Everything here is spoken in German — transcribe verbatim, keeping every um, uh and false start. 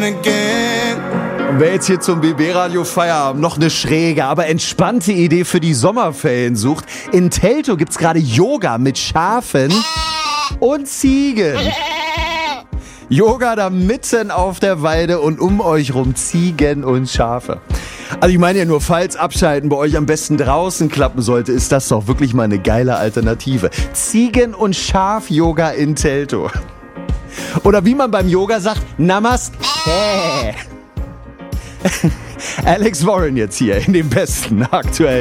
Und wer jetzt hier zum B B-Radio Feierabend noch eine schräge, aber entspannte Idee für die Sommerferien sucht, in Teltow gibt's gerade Yoga mit Schafen und Ziegen. Yoga da mitten auf der Weide und um euch rum Ziegen und Schafe. Also ich meine ja nur, falls Abschalten bei euch am besten draußen klappen sollte, ist das doch wirklich mal eine geile Alternative. Ziegen- und Schaf-Yoga in Teltow. Oder wie man beim Yoga sagt, Namaste. Alex Warren jetzt hier in dem besten aktuellen